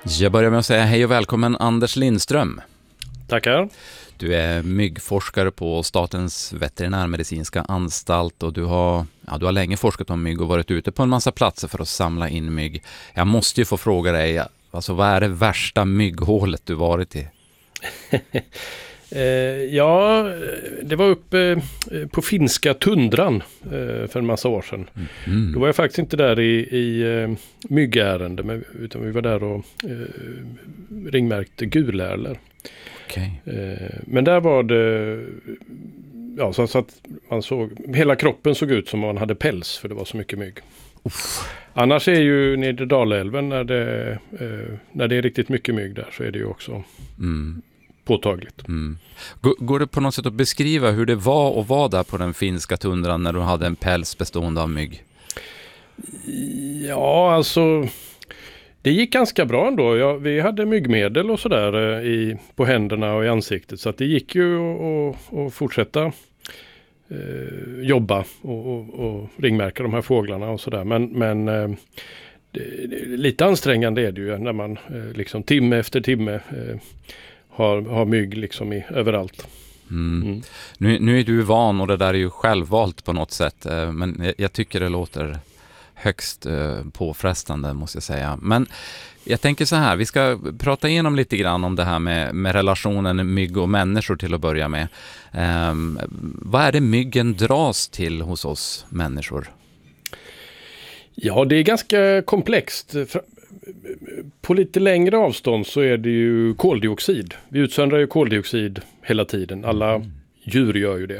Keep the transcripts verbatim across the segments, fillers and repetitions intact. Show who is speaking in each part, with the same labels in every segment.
Speaker 1: Jag börjar med att säga hej och välkommen Anders Lindström.
Speaker 2: Tackar.
Speaker 1: Du är myggforskare på Statens veterinärmedicinska anstalt och du har, ja, du har länge forskat om mygg och varit ute på en massa platser för att samla in mygg. Jag måste ju få fråga dig, alltså, vad är det värsta mygghålet du varit i?
Speaker 2: eh, ja, det var uppe på finska tundran eh, för en massa år sedan. Mm. Då var jag faktiskt inte där i, i eh, myggärende, men, utan vi var där och eh, ringmärkte gulärlor.
Speaker 1: Okay.
Speaker 2: Eh, men där var det, ja, så, så att man såg, hela kroppen såg ut som om man hade päls, för det var så mycket mygg. Uff. Annars är ju nedre Dalälven, när det, eh, när det är riktigt mycket mygg där, så är det ju också mm. påtagligt.
Speaker 1: Mm. Går, går det på något sätt att beskriva hur det var att vara där på den finska tundran när du hade en päls bestående av mygg?
Speaker 2: Ja, alltså det gick ganska bra ändå. Ja, vi hade myggmedel och sådär eh, i, på händerna och i ansiktet, så att det gick ju att fortsätta eh, jobba och, och, och ringmärka de här fåglarna och sådär. Men, men eh, det, det, lite ansträngande är det ju när man eh, liksom timme efter timme eh, har, har mygg liksom i, överallt.
Speaker 1: Mm. Mm. Nu, nu är du van, och det där är ju självvalt på något sätt, eh, men jag, jag tycker det låter högst eh, påfrestande, måste jag säga. Men jag tänker så här, vi ska prata igenom lite grann om det här med, med relationen mygg och människor till att börja med. Eh, vad är det myggen dras till hos oss människor?
Speaker 2: Ja, det är ganska komplext. På lite längre avstånd så är det ju koldioxid. Vi utsöndrar ju koldioxid hela tiden. Alla mm. djur gör ju det.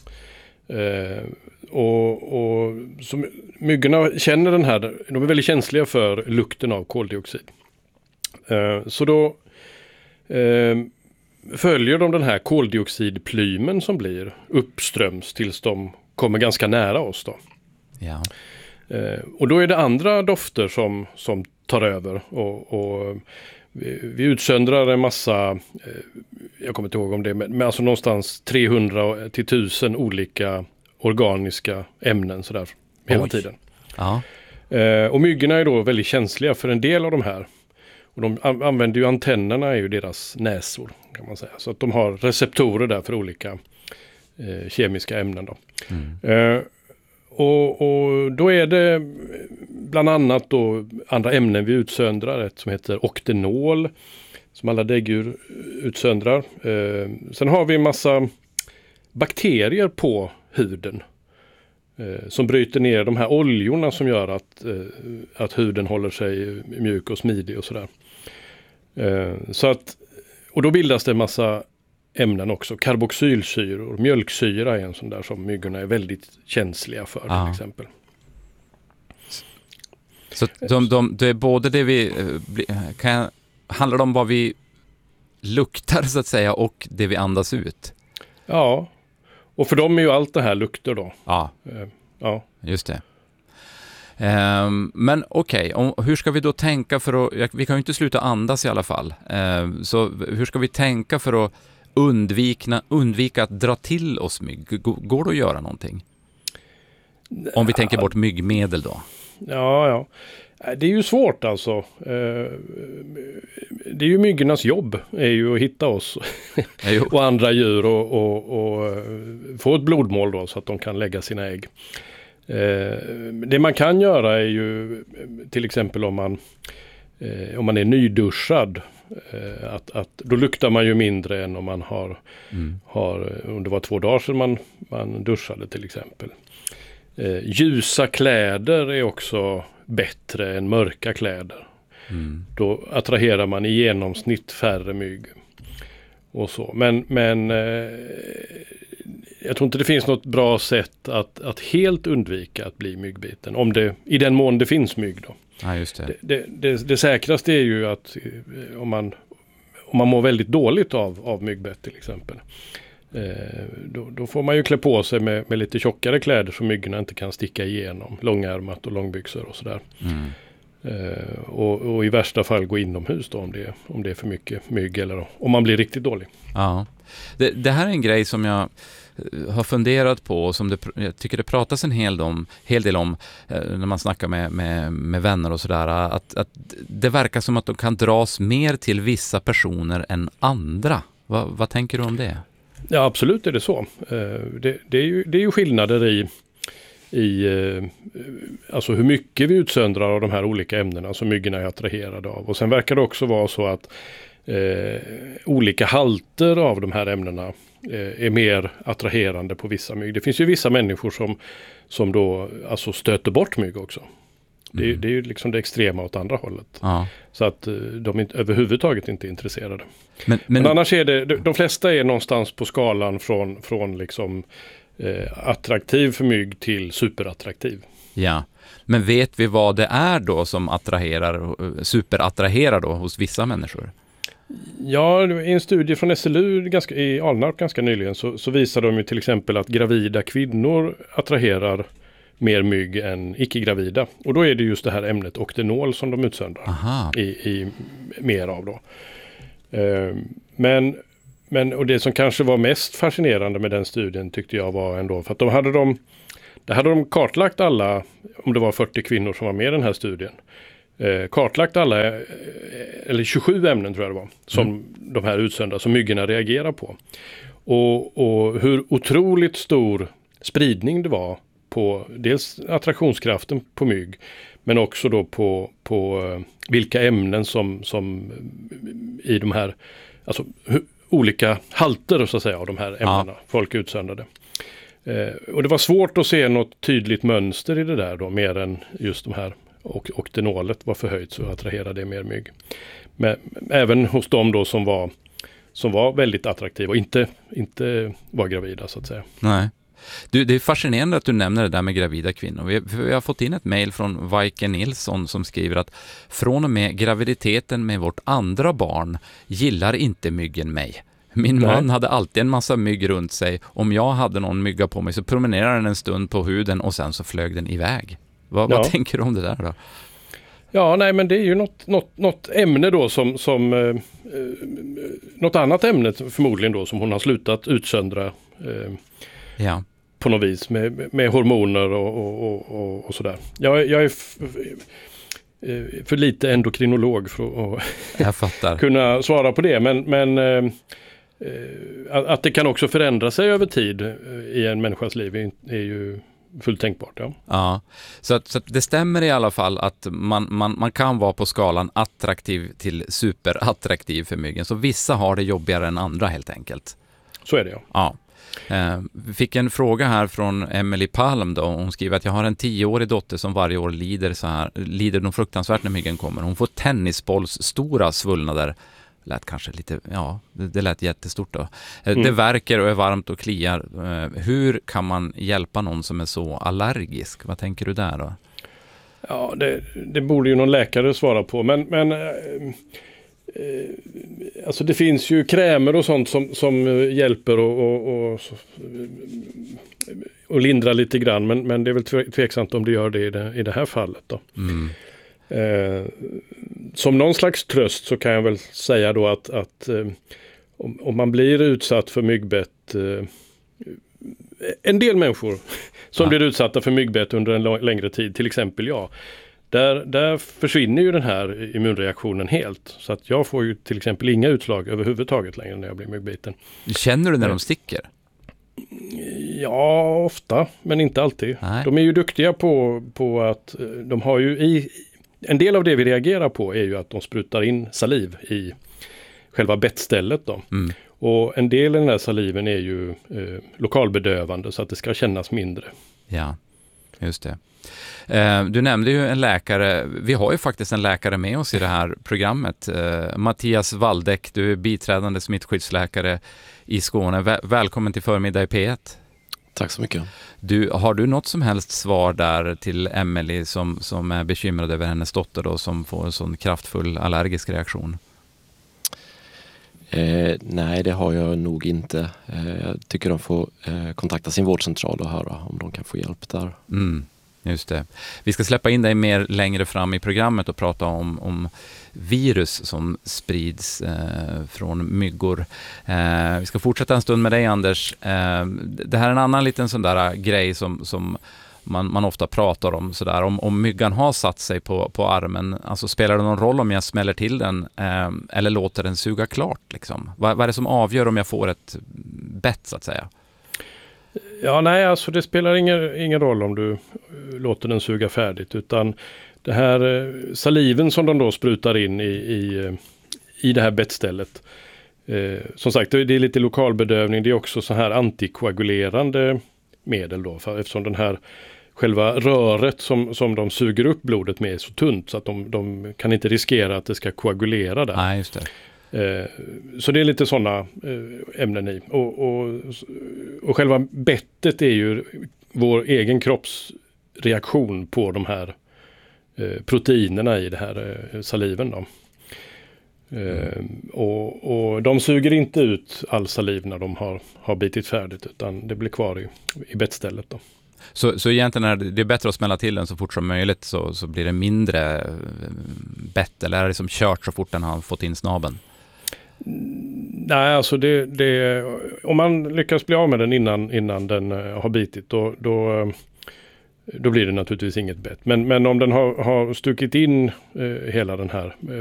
Speaker 2: Eh, och, och som myggorna känner den här, de är väldigt känsliga för lukten av koldioxid. Eh, så då eh, följer de den här koldioxidplymen som blir uppströms tills de kommer ganska nära oss då.
Speaker 1: Ja.
Speaker 2: Eh, och då är det andra dofter som, som tar över, och, och vi, vi utsöndrar en massa, eh, jag kommer inte ihåg om det, men alltså någonstans trehundra till tusen olika organiska ämnen sådär hela Oj. tiden.
Speaker 1: Ja.
Speaker 2: Eh, och myggorna är då väldigt känsliga för en del av de här. Och de an- använder ju antennerna, är ju deras näsor kan man säga. Så att de har receptorer där för olika eh, kemiska ämnen då. Mm. Eh, och, och då är det bland annat då andra ämnen vi utsöndrar, ett som heter oktenol som alla däggdjur utsöndrar. Eh, sen har vi en massa bakterier på huden eh, som bryter ner de här oljorna som gör att, eh, att huden håller sig mjuk och smidig och sådär. Eh, så att, och då bildas det en massa ämnen också. Karboxylsyror, mjölksyra är en sån där som myggorna är väldigt känsliga för till exempel.
Speaker 1: Så de, de, det är både det vi kan, handlar om vad vi luktar så att säga och det vi andas ut.
Speaker 2: Ja, och för dem är ju allt det här lukter då.
Speaker 1: Ja,
Speaker 2: uh, ja.
Speaker 1: Just det. Um, men okej, okay, hur ska vi då tänka för att, vi kan ju inte sluta andas i alla fall. Uh, så hur ska vi tänka för att undvika, undvika att dra till oss mygg? Går det att göra någonting? Om vi tänker bort myggmedel då.
Speaker 2: Ja, ja. Det är ju svårt alltså. Det är ju myggornas jobb är ju att hitta oss och andra djur och, och, och få ett blodmål då så att de kan lägga sina ägg. Det man kan göra är ju till exempel om man, om man är nyduschad, att, att då luktar man ju mindre än om man har, mm. har om det var två dagar sedan man, man duschade till exempel. Eh, ljusa kläder är också bättre än mörka kläder. Mm. Då attraherar man i genomsnitt färre mygg. Och så. Men, men eh, jag tror inte det finns något bra sätt att, att helt undvika att bli myggbiten. Om det, i den mån det finns mygg då.
Speaker 1: Ja, just det.
Speaker 2: Det, det, det, det säkraste är ju att om man, om man mår väldigt dåligt av, av myggbett till exempel. Eh, då, då får man ju klä på sig med, med lite tjockare kläder så myggorna inte kan sticka igenom. Långärmat och långbyxor och sådär. Mm. Eh, och, och i värsta fall gå inomhus då om det, om det är för mycket mygg eller om man blir riktigt dålig.
Speaker 1: Ja, det, det här är en grej som jag har funderat på och som det, jag tycker det pratas en hel, om, hel del om när man snackar med, med, med vänner och sådär, att, att det verkar som att de kan dras mer till vissa personer än andra. Va, vad tänker du om det?
Speaker 2: Ja, absolut är det så. Det, det, är, ju, det är ju skillnader i, i alltså hur mycket vi utsöndrar av de här olika ämnena som myggorna är attraherade av. Och sen verkar det också vara så att eh, olika halter av de här ämnena eh, är mer attraherande på vissa mygg. Det finns ju vissa människor som, som då alltså stöter bort mygg också. Det, mm. det är ju liksom det extrema åt andra hållet. Ja. Så att de är överhuvudtaget inte är intresserade. Men, men, men annars är det, de flesta är någonstans på skalan från, från liksom eh, attraktiv för mygg till superattraktiv.
Speaker 1: Ja, men vet vi vad det är då som attraherar, superattraherar då hos vissa människor?
Speaker 2: Ja, i en studie från S L U ganska, i Alnarp ganska nyligen så, så visar de ju till exempel att gravida kvinnor attraherar mer mygg än icke-gravida. Och då är det just det här ämnet oktenol som de utsöndrar i, i mer av då. Uh, men, men och det som kanske var mest fascinerande med den studien tyckte jag var ändå, för att de hade de, där hade de kartlagt alla, om det var fyrtio kvinnor som var med i den här studien, uh, kartlagt alla, uh, eller tjugosju ämnen tror jag det var, som mm. de här utsöndrar, som myggorna reagerar på. Och, och hur otroligt stor spridning det var på dels attraktionskraften på mygg, men också då på, på vilka ämnen som, som i de här, alltså olika halter så att säga av de här ämnena ja. folk utsöndrade. Eh, och det var svårt att se något tydligt mönster i det där då, mer än just de här, och oktenolet var förhöjt så attraherade det mer mygg. Men även hos dem då som var, som var väldigt attraktiva och inte, inte var gravida så att säga.
Speaker 1: Nej. Du, det är fascinerande att du nämner det där med gravida kvinnor. Vi, vi har fått in ett mejl från Vajke Nilsson som skriver att från och med graviditeten med vårt andra barn gillar inte myggen mig. Min Nej. man hade alltid en massa mygg runt sig. Om jag hade någon mygga på mig så promenerade den en stund på huden och sen så flög den iväg. Va, ja. Vad tänker du om det där då?
Speaker 2: Ja, nej men det är ju något, något, något ämne då som, som eh, något annat ämne förmodligen då som hon har slutat utsöndra eh,
Speaker 1: ja.
Speaker 2: på något vis med, med hormoner och, och, och, och sådär. Jag, jag är f, för lite endokrinolog för att
Speaker 1: jag fattar.
Speaker 2: kunna svara på det, men, men eh, att det kan också förändra sig över tid i en människas liv är, är ju fullt tänkbart. Ja,
Speaker 1: ja. Så, att, så att det stämmer i alla fall att man, man, man kan vara på skalan attraktiv till superattraktiv för myggen. Så vissa har det jobbigare än andra helt enkelt.
Speaker 2: Så är det ja.
Speaker 1: Ja. Vi fick en fråga här från Emily Palm då. Hon skriver att jag har en tioårig dotter som varje år lider så här, lider nog fruktansvärt när myggen kommer. Hon får tennisbolls stora svullnader. Lät kanske lite, ja, det, det lät jättestort då. Mm. Det värker och är varmt och kliar. Hur kan man hjälpa någon som är så allergisk? Vad tänker du där då?
Speaker 2: Ja, det, det borde ju någon läkare svara på. Men, men eh, eh, alltså det finns ju krämer och sånt som, som hjälper och, och, och, och lindra lite grann. Men, men det är väl tveksamt om det gör det i det, i det här fallet då. Mm. Eh, som någon slags tröst så kan jag väl säga då att, att eh, om, om man blir utsatt för myggbett, eh, en del människor som ja. blir utsatta för myggbett under en lång, längre tid, till exempel jag, där, där försvinner ju den här immunreaktionen helt. Så att jag får ju till exempel inga utslag överhuvudtaget längre när jag blir myggbiten.
Speaker 1: Känner du när de sticker?
Speaker 2: Ja, ofta, men inte alltid. Nej. De är ju duktiga på, på att de har ju i en del av det vi reagerar på är ju att de sprutar in saliv i själva bettstället då. Mm. Och en del av den här saliven är ju eh, lokalbedövande så att det ska kännas mindre.
Speaker 1: Ja, just det. Eh, du nämnde ju en läkare. Vi har ju faktiskt en läkare med oss i det här programmet. Eh, Mattias Waldeck, du är biträdande smittskyddsläkare i Skåne. Väl- välkommen till förmiddag i P ett.
Speaker 3: Tack så mycket.
Speaker 1: Du, har du något som helst svar där till Emily som, som är bekymrad över hennes dotter då, som får en sån kraftfull allergisk reaktion?
Speaker 3: Eh, nej, det har jag nog inte. Eh, jag tycker de får eh, kontakta sin vårdcentral och höra om de kan få hjälp där.
Speaker 1: Mm. Just det. Vi ska släppa in dig mer längre fram i programmet och prata om, om virus som sprids eh, från myggor. Eh, vi ska fortsätta en stund med dig, Anders. Eh, det här är en annan liten sån där grej som, som man, man ofta pratar om. Sådär. Om, om myggan har satt sig på, på armen, alltså spelar det någon roll om jag smäller till den eh, eller låter den suga klart? Liksom? Vad, vad är det som avgör om jag får ett bett, så att säga?
Speaker 2: Ja, nej, alltså det spelar ingen, ingen roll om du låter den suga färdigt, utan det här saliven som de då sprutar in i, i, i det här bettstället. Eh, som sagt, det är lite lokalbedövning, det är också så här antikoagulerande medel då, för eftersom den här själva röret som, som de suger upp blodet med är så tunt så att de, de kan inte riskera att det ska koagulera där.
Speaker 1: Nej, just det.
Speaker 2: Så det är lite sådana ämnen i. Och, och, och själva bettet är ju vår egen kroppsreaktion på de här proteinerna i det här saliven då. Mm. Och, och de suger inte ut all saliv när de har, har bitit färdigt, utan det blir kvar i, i bettstället då.
Speaker 1: Så, så egentligen är det, det är bättre att smälla till den så fort som möjligt, så, så blir det mindre bett, eller är det som kört så fort den har fått in snabeln?
Speaker 2: Nej, alltså det, det, om man lyckas bli av med den innan, innan den har bitit, då, då, då blir det naturligtvis inget bett. Men, men om den har, har stuckit in eh, hela den här